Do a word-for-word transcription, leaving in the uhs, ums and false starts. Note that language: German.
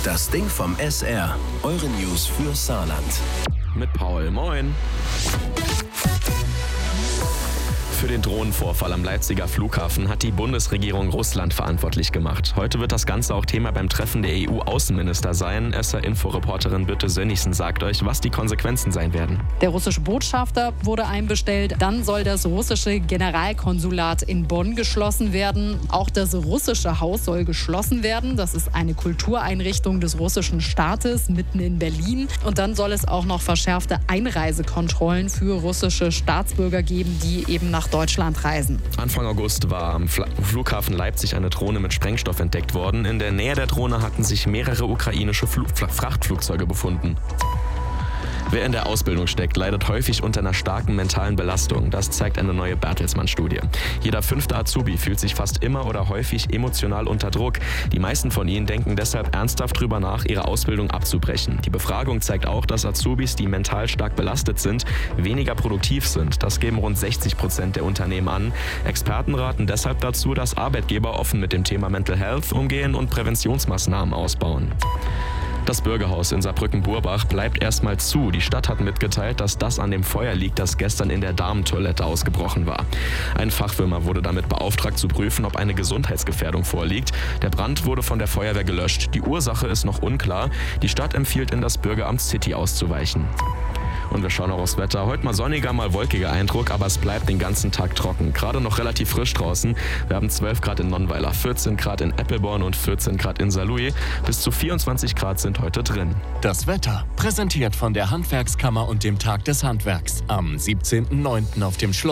Das Ding vom S R. Eure News für Saarland. Mit Paul. Moin. Für den Drohnenvorfall am Leipziger Flughafen hat die Bundesregierung Russland verantwortlich gemacht. Heute wird das Ganze auch Thema beim Treffen der E U-Außenminister sein. S R-Info-Reporterin Birte Sönnigsen sagt euch, was die Konsequenzen sein werden. Der russische Botschafter wurde einbestellt. Dann soll das russische Generalkonsulat in Bonn geschlossen werden. Auch das russische Haus soll geschlossen werden. Das ist eine Kultureinrichtung des russischen Staates mitten in Berlin. Und dann soll es auch noch verschärfte Einreisekontrollen für russische Staatsbürger geben, die eben nach Deutschland reisen. Anfang August war am Fl- Flughafen Leipzig eine Drohne mit Sprengstoff entdeckt worden. In der Nähe der Drohne hatten sich mehrere ukrainische Fl- Fl- Frachtflugzeuge befunden. Wer in der Ausbildung steckt, leidet häufig unter einer starken mentalen Belastung. Das zeigt eine neue Bertelsmann-Studie. Jeder fünfte Azubi fühlt sich fast immer oder häufig emotional unter Druck. Die meisten von ihnen denken deshalb ernsthaft drüber nach, ihre Ausbildung abzubrechen. Die Befragung zeigt auch, dass Azubis, die mental stark belastet sind, weniger produktiv sind. Das geben rund sechzig Prozent der Unternehmen an. Experten raten deshalb dazu, dass Arbeitgeber offen mit dem Thema Mental Health umgehen und Präventionsmaßnahmen ausbauen. Das Bürgerhaus in Saarbrücken-Burbach bleibt erstmal zu. Die Stadt hat mitgeteilt, dass das an dem Feuer liegt, das gestern in der Damentoilette ausgebrochen war. Ein Fachfirma wurde damit beauftragt zu prüfen, ob eine Gesundheitsgefährdung vorliegt. Der Brand wurde von der Feuerwehr gelöscht. Die Ursache ist noch unklar. Die Stadt empfiehlt, in das Bürgeramt City auszuweichen. Und wir schauen auch aufs Wetter. Heute mal sonniger, mal wolkiger Eindruck, aber es bleibt den ganzen Tag trocken. Gerade noch relativ frisch draußen. Wir haben zwölf Grad in Nonnweiler, vierzehn Grad in Eppelborn und vierzehn Grad in Saarlouis. Bis zu vierundzwanzig Grad sind heute drin. Das Wetter, präsentiert von der Handwerkskammer und dem Tag des Handwerks. Am siebzehnten neunten auf dem Schloss